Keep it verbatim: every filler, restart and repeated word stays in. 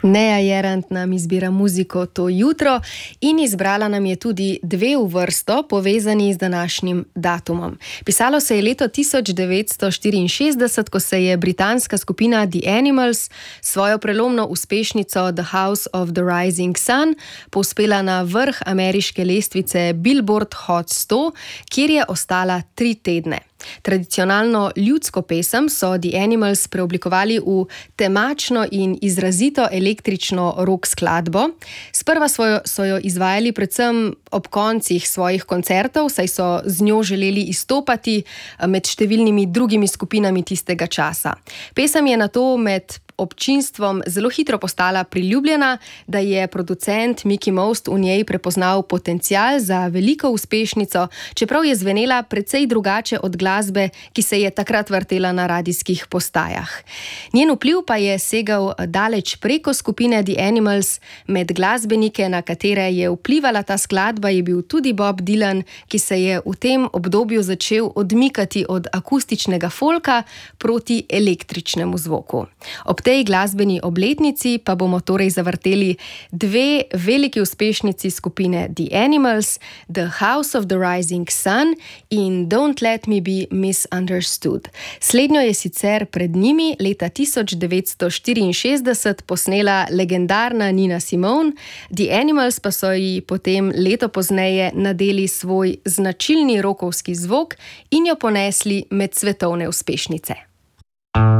Neja Jerant nam izbira muziko to jutro in izbrala nam je tudi dve v vrsto povezani z današnjim datumom. Pisalo se je leto tisoč devetsto štiriinšestdeset, ko se je britanska skupina The Animals svojo prelomno uspešnico The House of the Rising Sun povzpela na vrh ameriške lestvice Billboard Hot sto, kjer je ostala tri tedne. Tradicionalno ljudsko pesem so The Animals preoblikovali v temačno in izrazito električno rock skladbo. Sprva svojo, so jo izvajali predvsem ob koncih svojih koncertov, saj so z njo želeli izstopati med številnimi drugimi skupinami tistega časa. Pesem je nato med občinstvom zelo hitro postala priljubljena, da je producent Mickie Most v njej prepoznal potencial za veliko uspešnico, čeprav je zvenela precej drugače od glasbe, ki se je takrat vrtela na radijskih postajah. Njen vpliv pa je segal daleč preko skupine The Animals. Med glasbenike, na katere je vplivala ta skladba, je bil tudi Bob Dylan, ki se je v tem obdobju začel odmikati od akustičnega folka proti električnemu zvoku. Ob tej glasbeni obletnici pa bomo torej zavrteli dve veliki uspešnici skupine The Animals, The House of the Rising Sun in Don't Let Me Be Misunderstood. Slednjo je sicer pred njimi leta tisoč devetsto štiriinšestdeset posnela legendarna Nina Simone, The Animals pa so ji potem leto pozneje nadeli svoj značilni rockovski zvok in jo ponesli med svetovne uspešnice.